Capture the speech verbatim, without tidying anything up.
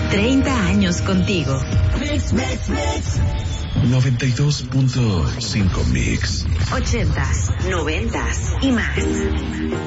treinta años contigo. Mix, mix, mix. noventa y dos punto cinco Mix. ochentas, noventas y más.